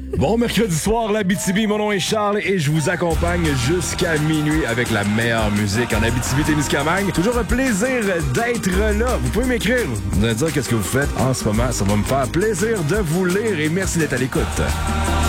Bon mercredi soir, l'Abitibi, mon nom est Charles et je vous accompagne jusqu'à minuit avec la meilleure musique en Abitibi-Témiscamingue. Toujours un plaisir d'être là. Vous pouvez m'écrire, vous allez dire qu'est-ce que vous faites en ce moment. Ça va me faire plaisir de vous lire et merci d'être à l'écoute.